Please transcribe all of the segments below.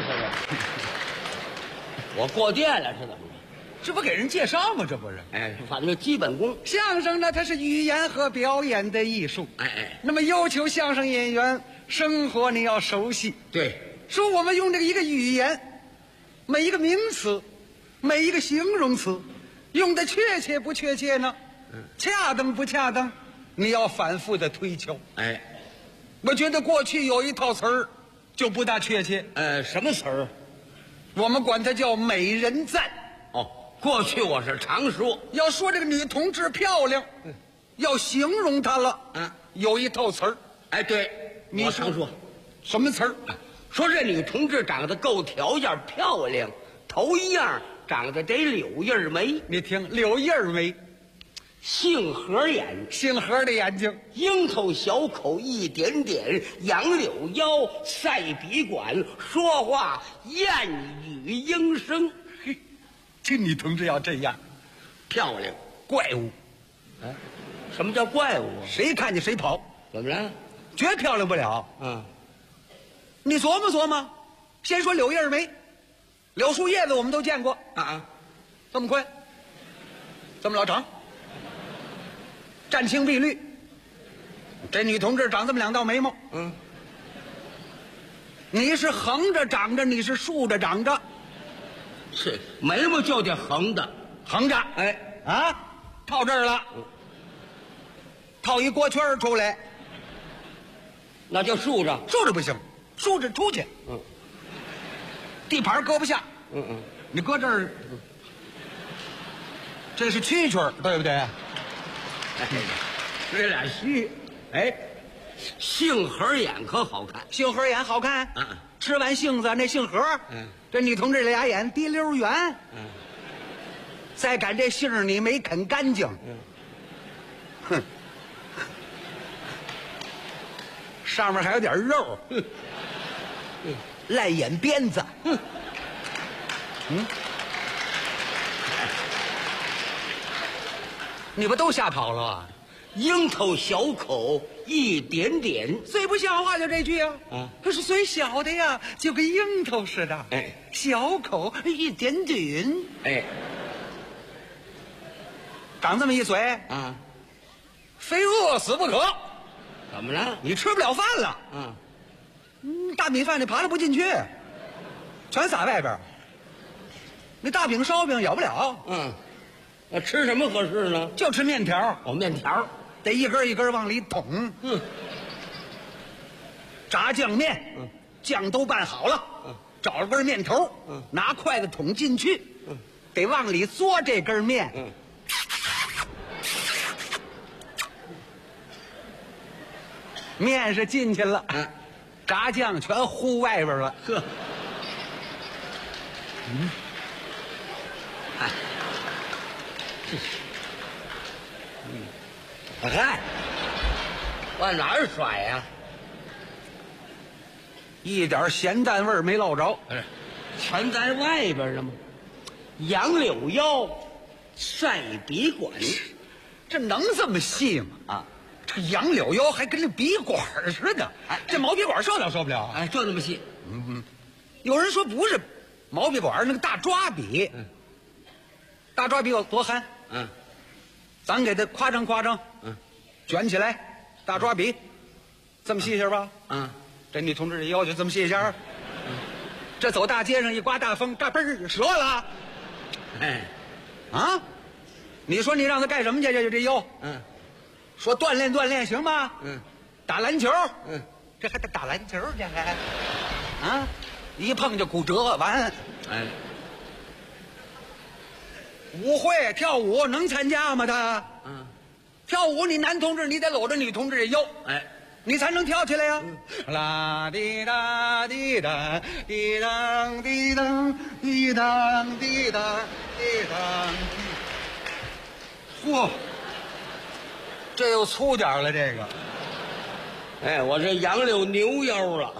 我过电了是怎么着？ 这不给人介绍吗？这不是？ 哎，反正基本功。 相声呢，它是语言和表演的艺术。 哎， 那么要求相声演员生活你要熟悉。 对， 说我们用这个一个语言，每一个名词，每一个形容词，用的确切不确切呢？恰当不恰当？你要反复的推敲。 哎， 我觉得过去有一套词儿就不大确切。 什么词儿？ 我们管它叫美人赞。 哦，过去我是常说， 要说这个女同志漂亮，要形容她了，有一套词儿。 哎，对，我常说， 什么词儿？ 说这女同志长得够条件漂亮，头一样长得得柳叶眉。 你听，柳叶眉， 杏核眼， 杏核的眼睛， 樱头小口一点点，杨柳腰，赛笔管，说话燕语莺声。 嘿，这女同志要这样， 漂亮， 怪物。 哎，什么叫怪物啊？ 谁看见谁跑。 怎么了？ 绝漂亮不了。你琢磨琢磨，先说柳叶眉，柳树叶子我们都见过这么宽，这么老长，湛青碧绿。这女同志长这么两道眉毛。你是横着长着，你是竖着长着？ 是眉毛就得横的， 横着。套这儿了，套一锅圈出来， 那就竖着。 竖着不行，竖着出去。地盘搁不下。你搁这儿，这是蛐蛐，对不对？ 这俩须，杏核眼可好看。 杏核眼好看。吃完杏子那杏核。这女同志俩眼滴溜圆。再赶这杏你没啃干净。哼，上面还有点肉。烂眼鞭子。你不都吓跑了啊？ 樱桃小口一点点， 最不像话就这句啊！可是嘴小的呀，就跟樱桃似的。小口一点点。长这么一嘴非饿死不可。 怎么了？ 你吃不了饭了。大米饭你扒拉不进去，全撒外边。那大饼烧饼咬不了。 那吃什么合适呢？ 就吃面条。 面条得一根一根往里捅。炸酱面，酱都拌好了，找了根面头，拿筷子捅进去，得往里嘬这根面。面是进去了，炸酱全糊外边了。 嗨，往哪儿甩呀？ 一点咸淡味儿没落着。 全在外边呢吗？杨柳腰，赛笔管， 这能这么细吗？这个杨柳腰还跟那笔管似的。这毛笔管受了受不了？ 就那么细。 有人说不是毛笔管，那个大抓笔。大抓笔有多憨？咱给它夸张夸张。卷起来，大抓笔，这么细些吧？这女同志的腰就这么细些。这走大街上一刮大风，嘎嘣儿折了。你说你让他干什么去？这腰。说锻炼锻炼行吗？打篮球。这还得打篮球去还？一碰就骨折完。舞会跳舞能参加吗？他跳舞，你男同志你得搂着女同志的腰，你才能跳起来呀。啦滴答滴答滴当滴当滴当滴当滴当。嚯，这又粗点了这个。 我这杨柳牛腰了。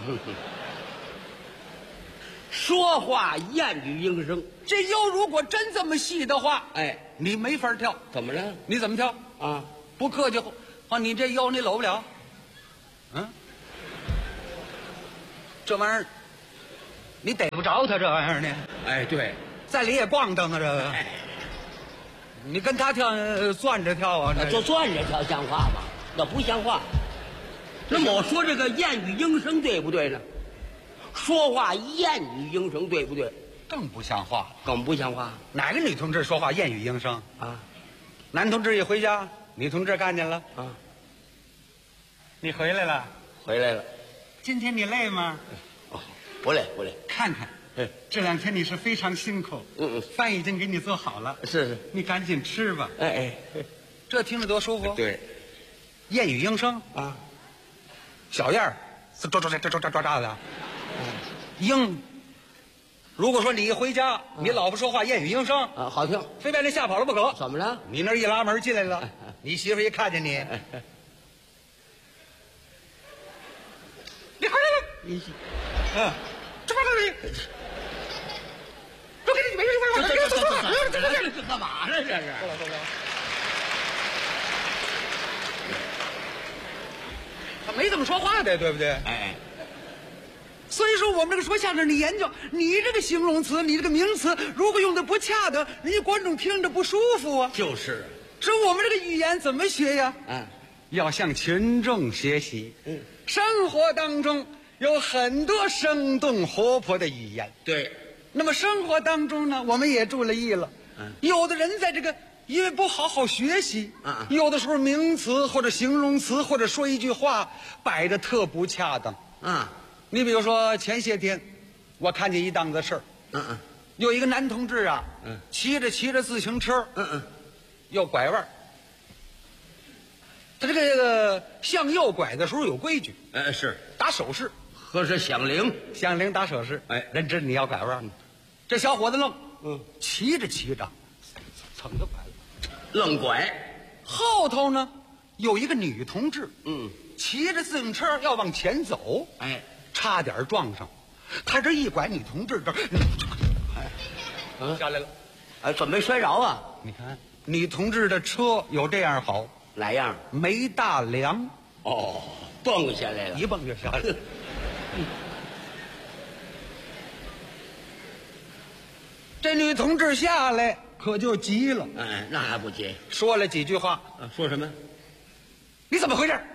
说话燕语莺声。 这腰如果真这么细的话，你没法跳。 怎么了？ 你怎么跳？不客气，你这腰你搂不了。这玩意儿你逮不着他这玩意儿呢。 哎，对， 在里也咣当啊，这个。你跟他跳，攥着跳啊， 就攥着跳像话吗？那不像话。那么我说这个谚语应声对不对呢？说话谚语应声对不对？ 更不像话， 更不像话。 哪个女同志说话谚语应声啊？ 男同志一回家，女同志看见了啊， 你回来了， 回来了。 今天你累吗？ 哦，不累不累。 看看，这2天你是非常辛苦。饭已经给你做好了。 是， 你赶紧吃吧。 哎， 这听着多舒服。 对， 谚语应声啊， 小燕儿是抓的。应，如果说你一回家，你老婆说话谚语应声啊，好听， 非把你吓跑了不可。 怎么了？ 你那一拉门进来了，你媳妇一看见你，你回来了，这把你，都给你没这干嘛呢？这是。 他没怎么说话的，对不对？ 哎。 所以说，我们这个说相声，你研究你这个形容词，你这个名词，如果用的不恰当，人家观众听着不舒服啊。 就是。 这我们这个语言怎么学呀？要向群众学习。生活当中有很多生动活泼的语言。 对。 那么生活当中呢，我们也注了意了。有的人在这个因为不好好学习，有的时候名词或者形容词或者说一句话摆的特不恰当。你比如说前些天，我看见一档子事儿，有一个男同志啊，骑着自行车，要拐弯，他这个向右拐的时候有规矩， 是打手势， 和是响铃打手势，人知你要拐弯，这小伙子愣，骑着蹭就拐了， 愣拐， 后头呢有一个女同志，骑着自行车要往前走，差点撞上，他这一拐，女同志这下来了， 怎么没摔着啊？ 你看，女同志的车有这样好， 哪样？ 没大梁， 蹦下来了， 一蹦就下来了。这女同志下来可就急了， 那还不急？ 说了几句话， 说什么？ 你怎么回事？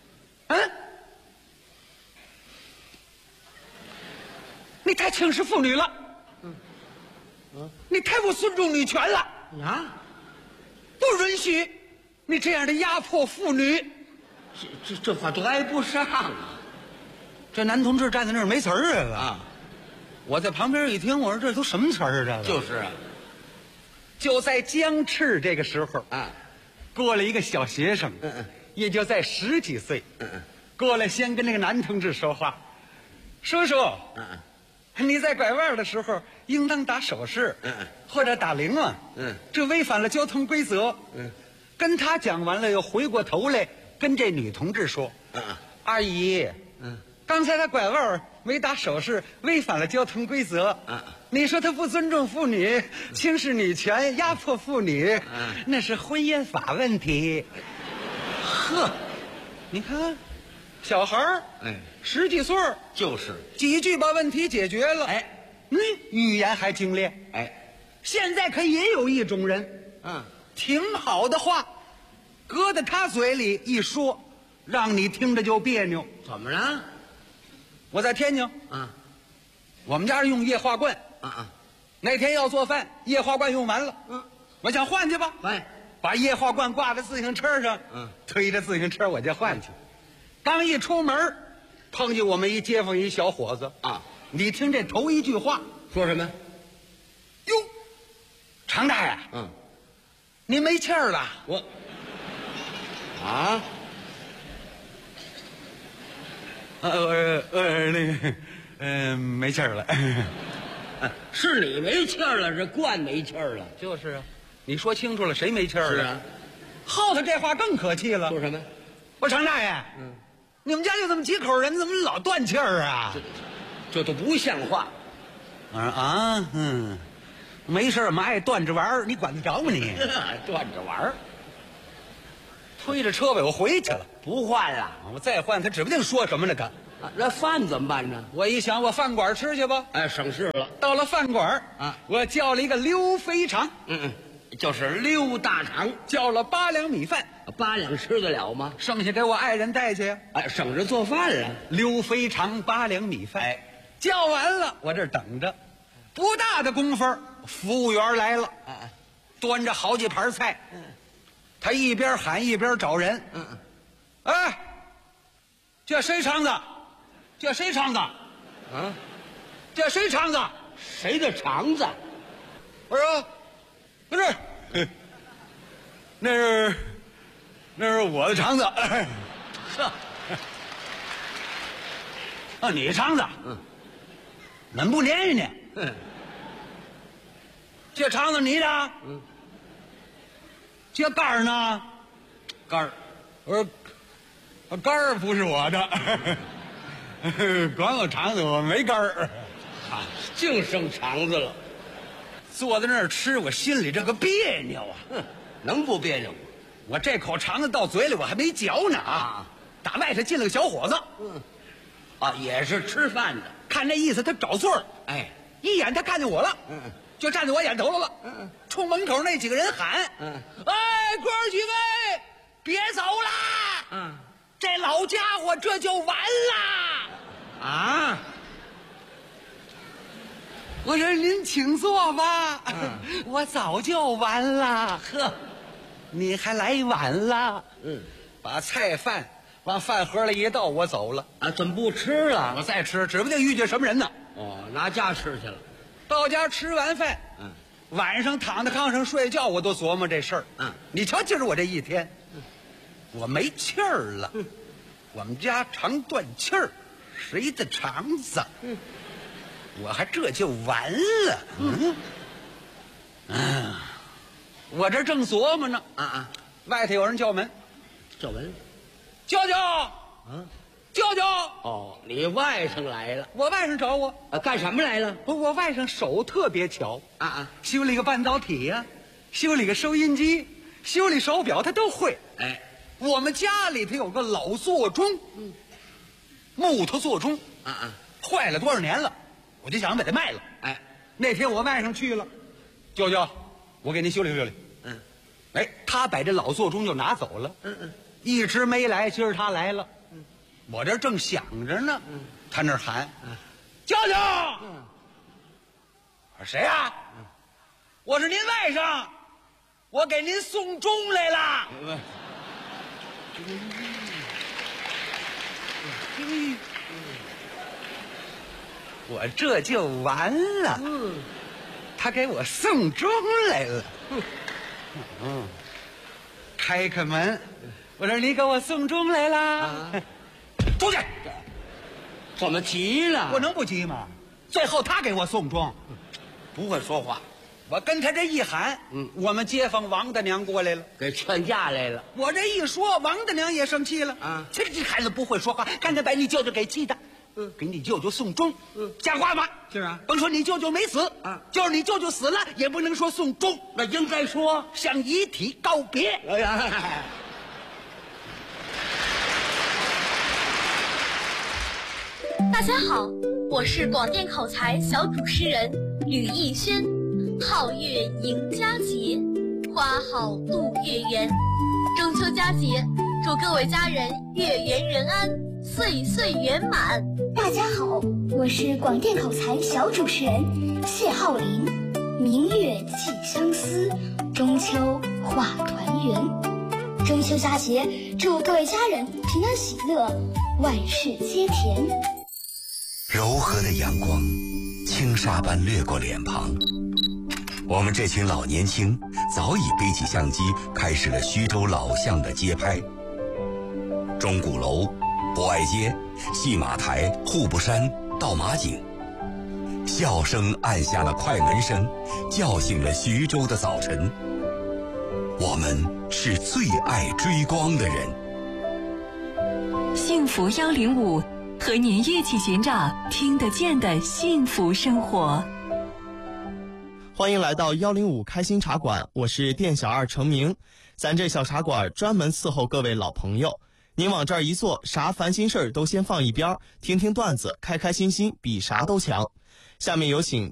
你太轻视妇女了，你太不尊重女权了啊！ 不允许你这样的压迫妇女。 这话都挨不上啊！ 这男同志站在那儿没词儿啊！我在旁边一听，我说这都什么词儿啊？ 就是啊！ 就在僵持这个时候过来一个小学生，也就在10几岁，过来先跟那个男同志说话，叔叔，你在拐弯的时候应当打手势，或者打铃啊，这违反了交通规则，跟他讲完了，又回过头来跟这女同志说，阿姨，刚才他拐弯没打手势，违反了交通规则，你说他不尊重妇女，轻视女权，压迫妇女，那是婚姻法问题。呵，你看，小孩儿，10几岁， 就是几句把问题解决了，语言还精炼，现在可也有一种人，挺好的话，搁在他嘴里一说，让你听着就别扭。 怎么了？ 我在天津，我们家用液化罐，那天要做饭，液化罐用完了，我想换去吧，把液化罐挂在自行车上，推着自行车我就换去。刚一出门，碰见我们一街坊一小伙子你听这头一句话说什么？ 哟，常大爷，您没气儿了？ 我没气儿了。 是你没气儿了，这罐没气儿了。 就是啊，你说清楚了，谁没气儿了？ 是啊， 后头这话更可气了。 说什么？ 我常大爷，你们家就这么几口人，怎么老断气儿啊？ 这都不像话。 没事，我们爱断着玩儿，你管得着吗你？ 断着玩儿， 推着车尾我回去了， 不换了。 我再换，他指不定说什么呢。他那饭怎么办呢？ 我一想，我饭馆吃去吧。 哎，省事了。 到了饭馆啊， 我叫了一个溜肥肠， 就是溜大肠， 叫了8两米饭 ，8两吃得了吗？ 剩下给我爱人带去呀。 哎，省着做饭了。 溜肥肠8两米饭，哎，叫完了，我这等着，不大的功夫，服务员来了，端着好几盘菜，他一边喊一边找人，哎，这谁肠子？这谁肠子？这谁肠子？ 谁的肠子？ 我说，不是，那是我的肠子。你肠子？恁不粘呢？这肠子你的？这肝儿呢？ 肝儿。 我说，肝儿不是我的，光有肠子，我没肝儿。 净剩肠子了。 坐在那儿吃，我心里这个别扭啊！ 能不别扭？ 我这口肠子到嘴里，我还没嚼呢啊！打外头进了个小伙子， 也是吃饭的。 看这意思，他找座儿。 哎， 一眼他看见我了，就站在我眼头了。冲门口那几个人喊：“哎，哥儿几位，别走啦！这老家伙这就完啦！” 啊！ 我说您请坐吧，我早就完了。 呵， 你还来晚了。把菜饭往饭盒里一倒，我走了。 怎么不吃了？ 我再吃，指不定遇见什么人呢。 拿家吃去了。 到家吃完饭，晚上躺在炕上睡觉，我都琢磨这事儿。你瞧，今儿我这一天，我没气儿了。我们家常断气儿，谁的肠子？我还这就完了。我这正琢磨呢。外头有人叫门， 叫门， 舅舅，舅舅。 你外甥来了。 我外甥找我， 干什么来了？ 我外甥手特别巧修理个半导体呀，修理个收音机，修理手表，他都会。我们家里头有个老座钟，木头座钟，坏了多少年了，我就想把它卖了。那天我外甥去了，舅舅，我给您修理修理。他把这老座钟就拿走了。一直没来，今儿他来了。我这正想着呢，他那儿喊：“舅舅！”我说：“谁呀？”我是您外甥，我给您送钟来了。我这就完了。他给我送钟来了。开开门，我说：“你给我送钟来了。”出去！ 怎么急了？ 我能不急吗？最后他给我送钟， 不会说话。 我跟他这一喊，我们街坊王大娘过来了， 给劝架来了。 我这一说，王大娘也生气了。这孩子不会说话，刚才把你舅舅给气的。给你舅舅送钟，像话吗？ 是啊， 甭说你舅舅没死就是你舅舅死了，也不能说送钟， 那应该说向遗体告别。 哎呀！ 大家好，我是广电口才小主持人吕艺轩。皓月迎佳节，花好度月圆。中秋佳节，祝各位家人月圆人安，岁岁圆满。 大家好，我是广电口才小主持人谢浩林。明月寄相思，中秋话团圆。中秋佳节，祝各位家人平安喜乐，万事皆甜。 柔和的阳光，轻纱般掠过脸庞。我们这群老年轻早已背起相机，开始了徐州老巷的街拍。钟鼓楼、博爱街、戏马台、户部山、到马井，笑声按下了快门声，叫醒了徐州的早晨。我们是最爱追光的人。 幸福105，和您一起寻找听得见的幸福生活。 欢迎来到105开心茶馆，我是店小二程明。咱这小茶馆专门伺候各位老朋友， 您往这儿一坐，啥烦心事儿都先放一边，听听段子，开开心心比啥都强。下面有请